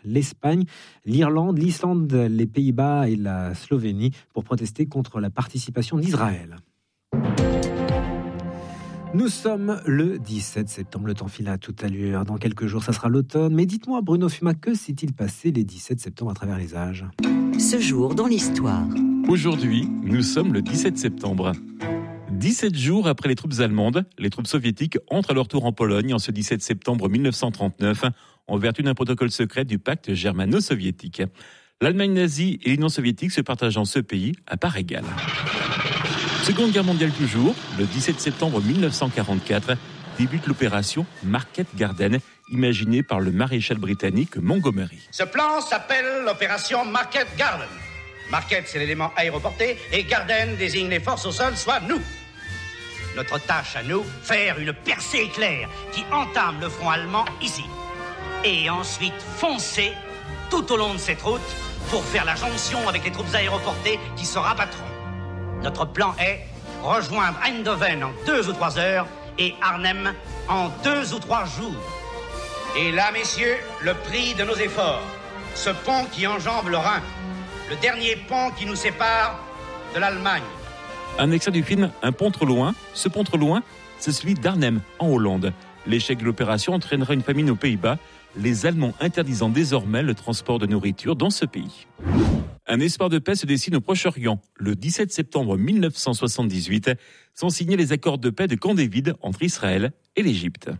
l'Espagne, l'Irlande, l'Islande, les Pays-Bas et la Slovénie pour protester contre la participation d'Israël. Nous sommes le 17 septembre, le temps file à toute allure. Dans quelques jours, ça sera l'automne. Mais dites-moi, Bruno Fuma, que s'est-il passé les 17 septembre à travers les âges ? Ce jour dans l'histoire. Aujourd'hui, nous sommes le 17 septembre. 17 jours après les troupes allemandes, les troupes soviétiques entrent à leur tour en Pologne en ce 17 septembre 1939, en vertu d'un protocole secret du pacte germano-soviétique. L'Allemagne nazie et l'Union soviétique se partageant ce pays à part égale. Seconde guerre mondiale toujours, le 17 septembre 1944, débute l'opération Market Garden, imaginée par le maréchal britannique Montgomery. Ce plan s'appelle l'opération Market Garden. Market, c'est l'élément aéroporté, et Garden désigne les forces au sol, soit nous. Notre tâche à nous, faire une percée éclair qui entame le front allemand ici. Et ensuite foncer tout au long de cette route pour faire la jonction avec les troupes aéroportées qui se rabattront. Notre plan est rejoindre Eindhoven en 2 ou 3 heures et Arnhem en 2 ou 3 jours. Et là, messieurs, le prix de nos efforts. Ce pont qui enjambe le Rhin. Le dernier pont qui nous sépare de l'Allemagne. Un extrait du film Un pont trop loin. Ce pont trop loin, c'est celui d'Arnhem, en Hollande. L'échec de l'opération entraînera une famine aux Pays-Bas, les Allemands interdisant désormais le transport de nourriture dans ce pays. Un espoir de paix se dessine au Proche-Orient. Le 17 septembre 1978 sont signés les accords de paix de Camp David entre Israël et l'Égypte.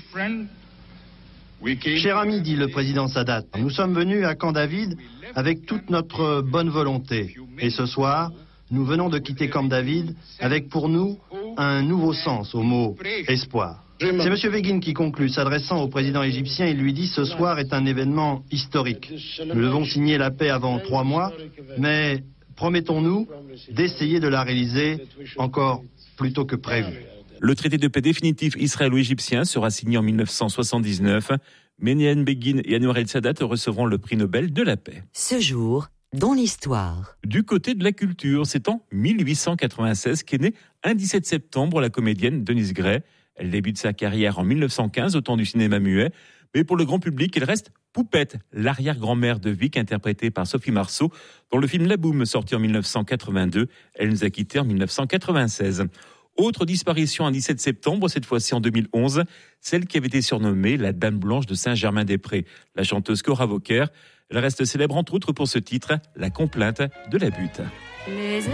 Cher ami, dit le président Sadat, nous sommes venus à Camp David avec toute notre bonne volonté. Et ce soir, nous venons de quitter Camp David avec pour nous un nouveau sens au mot espoir. C'est M. Begin qui conclut, s'adressant au président égyptien, il lui dit « Ce soir est un événement historique. Nous devons signer la paix avant 3 mois, mais promettons-nous d'essayer de la réaliser encore plus tôt que prévu. » Le traité de paix définitif israélo-égyptien sera signé en 1979. Menachem Begin et Anwar el-Sadat recevront le prix Nobel de la paix. Ce jour dans l'histoire. Du côté de la culture, c'est en 1896 qu'est née un 17 septembre la comédienne Denise Gray. Elle débute sa carrière en 1915 au temps du cinéma muet, mais pour le grand public, elle reste Poupette, l'arrière-grand-mère de Vic, interprétée par Sophie Marceau, dans le film La Boum, sorti en 1982. Elle nous a quittés en 1996. Autre disparition un 17 septembre, cette fois-ci en 2011, celle qui avait été surnommée la Dame Blanche de Saint-Germain-des-Prés, la chanteuse Cora Vauquer. Elle reste célèbre entre autres pour ce titre, La complainte de la butte.